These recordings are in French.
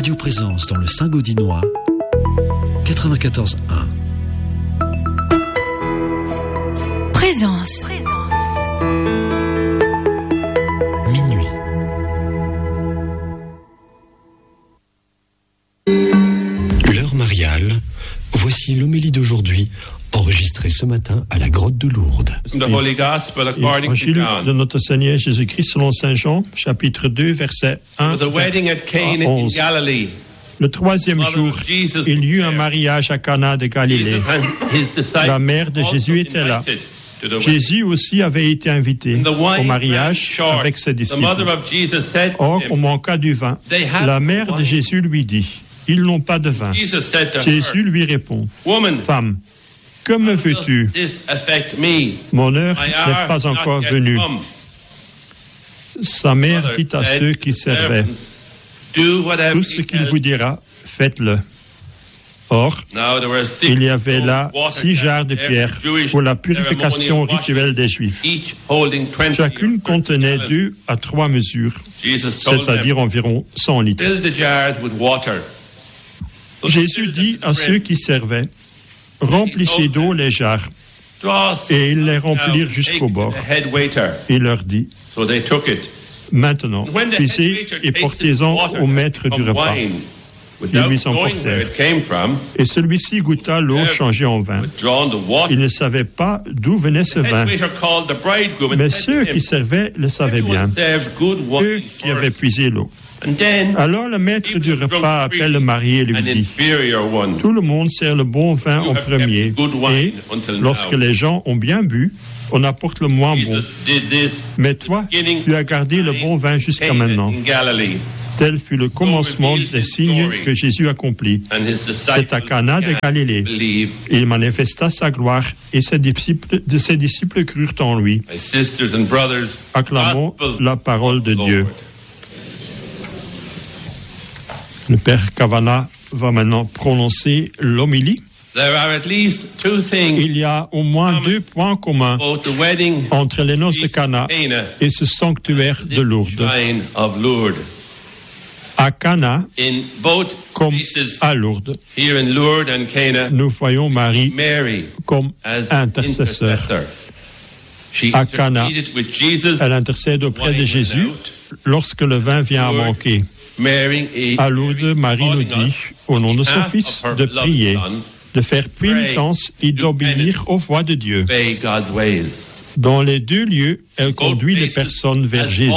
Radio Présence dans le Saint-Gaudinois, 94.1. Présence. Minuit. L'heure mariale, voici l'homélie d'aujourd'hui, enregistrée ce matin à la grotte de Lourdes. Évangile de notre Seigneur Jésus-Christ selon Saint Jean, chapitre 2, versets 1 à 11. Le troisième jour, il y eut un mariage à Cana de Galilée. La mère de Jésus était là. Jésus aussi avait été invité au mariage avec ses disciples. Or, on manqua du vin. La mère de Jésus lui dit, « Ils n'ont pas de vin. » Jésus lui répond, « Femme, que me veux-tu? Mon heure n'est pas encore venue. » Sa mère dit à ceux qui servaient, « Tout ce qu'il vous dira, faites-le. » Or, il y avait là 6 jarres de pierre pour la purification rituelle des Juifs. Chacune contenait 2 à 3 mesures, c'est-à-dire environ 100 litres. Jésus dit à ceux qui servaient, « Remplissez d'eau les jarres. » Et ils les remplirent jusqu'au bord. Il leur dit, « Maintenant, puisez et portez-en au maître du repas. » Ils lui emportèrent. Et celui-ci goûta l'eau changée en vin. Il ne savait pas d'où venait ce vin. Mais ceux qui servaient le savaient bien, eux qui avaient puisé l'eau. Alors le maître du repas appelle le marié et lui dit, « Tout le monde sert le bon vin en premier, et lorsque les gens ont bien bu, on apporte le moins bon. Mais toi, tu as gardé le bon vin jusqu'à maintenant. » Tel fut le commencement des signes que Jésus accomplit. C'est à Cana de Galilée. Il manifesta sa gloire et ses disciples crurent en lui. Acclamons la parole de Dieu. Le Père Kavanagh va maintenant prononcer l'homélie. Il y a au moins 2 points communs entre les noces de Cana et ce sanctuaire de Lourdes. À Cana, comme à Lourdes, nous voyons Marie comme intercesseur. À Cana, elle intercède auprès de Jésus lorsque le vin vient à manquer. À Lourdes, Marie nous dit, au nom de son Fils, de prier, de faire pénitence et d'obéir aux voies de Dieu. Dans les 2 lieux, elle conduit les personnes vers Jésus.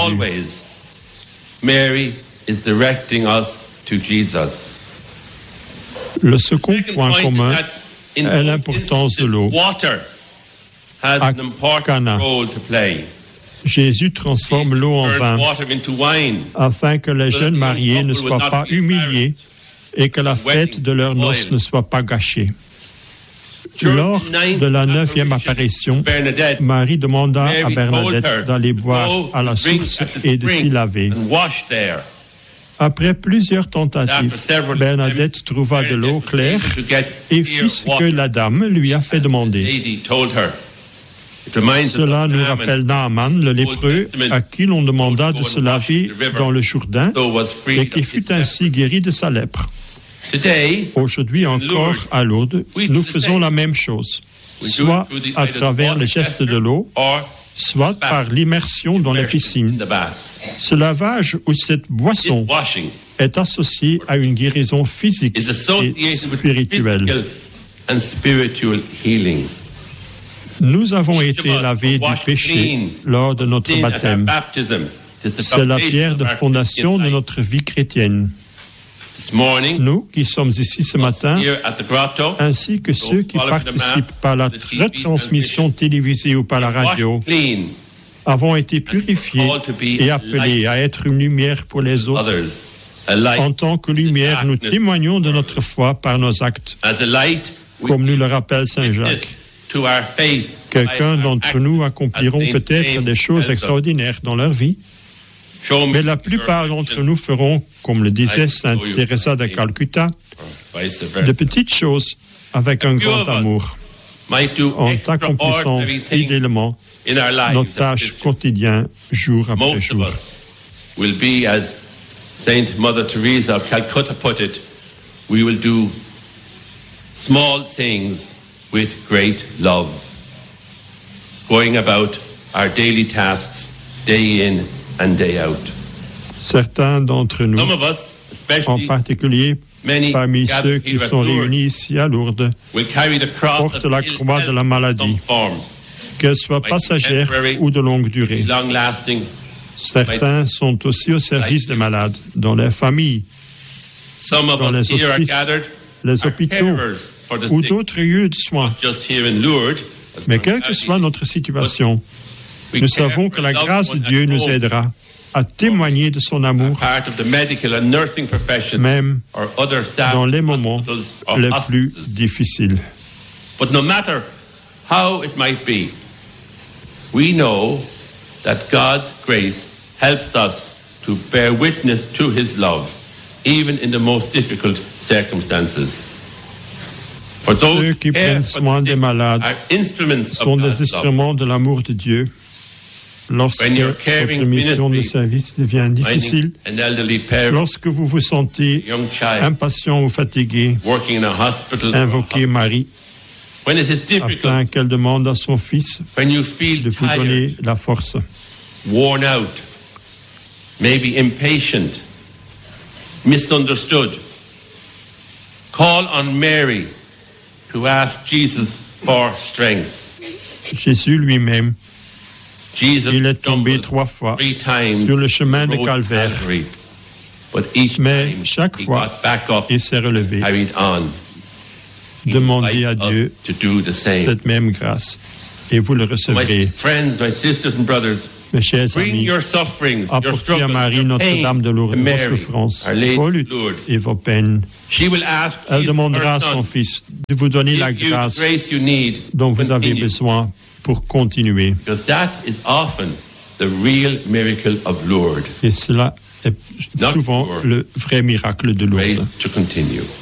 Le second point commun est l'importance de l'eau. À Cana, Jésus transforme l'eau en vin afin que les jeunes mariés ne soient pas humiliés et que la fête de leurs noces ne soit pas gâchée. Lors de la 9e apparition, Marie demanda à Bernadette d'aller boire à la source et de s'y laver. Après plusieurs tentatives, Bernadette trouva de l'eau claire et fit ce que la dame lui a fait demander. Cela nous rappelle Naaman, le lépreux, à qui l'on demanda de se laver dans le Jourdain et qui fut ainsi guéri de sa lèpre. Aujourd'hui encore à Lourdes, nous faisons la même chose, soit à travers le geste de l'eau, soit par l'immersion dans les piscines. Ce lavage ou cette boisson est associé à une guérison physique et spirituelle. Nous avons été lavés du péché lors de notre baptême. C'est la pierre de fondation de notre vie chrétienne. Nous qui sommes ici ce matin, ainsi que ceux qui participent par la retransmission télévisée ou par la radio, avons été purifiés et appelés à être une lumière pour les autres. En tant que lumière, nous témoignons de notre foi par nos actes, comme nous le rappelle Saint Jacques. Quelqu'un d'entre nous accompliront peut-être des choses extraordinaires dans leur vie, mais la plupart d'entre nous feront, comme le disait Sainte Teresa de Calcutta, de petites choses avec un grand amour, en accomplissant fidèlement nos tâches quotidiennes jour après jour. Saint Mother Teresa of Calcutta put it, we will do small things with great love, going about our daily tasks day in and day out. Certains d'entre nous, en particulier parmi ceux qui sont réunis ici à Lourdes, portent la croix de la maladie, qu'elle soit passagère ou de longue durée. Certains sont aussi au service des malades, dans leurs familles, dans les hospices, les hôpitaux ou d'autres lieux de soins. Mais quelle que soit notre situation, nous savons que la grâce de Dieu nous aidera à témoigner de son amour, même dans les moments les plus difficiles. But no matter how it might be, we know that God's grace helps us to bear witness to His love, even in the most difficult circumstances. Ceux qui prennent soin des malades sont des instruments de l'amour de Dieu. Lorsque votre mission de service devient difficile, lorsque vous vous sentez impatient ou fatigué, invoquez Marie afin qu'elle demande à son Fils de vous donner la force. Worn out, maybe impatient, misunderstood. Call on Mary to ask Jesus for strength. Jésus lui-même, il est tombé 3 fois sur le chemin de Calvaire, mais chaque fois, il s'est relevé. Demandez à Dieu cette même grâce et vous le recevrez. Mes chers amis, apportez à Marie Notre-Dame de Lourdes vos souffrances, vos luttes et vos peines. Elle demandera à son Fils de vous donner la grâce dont vous avez besoin pour continuer. Et cela est souvent le vrai miracle de Lourdes.